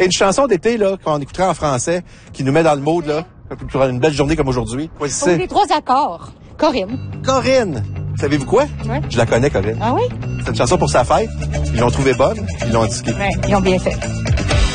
Et une chanson d'été, là, qu'on écouterait en français, qui nous met dans le mood, là, pour une belle journée comme aujourd'hui. C'est les 3 accords. Corinne. Corinne! Savez-vous quoi? Ouais. Je la connais, Corinne. Ah oui? C'est une chanson pour sa fête. Ils l'ont trouvée bonne, ils l'ont indiquée. Ouais, ils ont bien fait.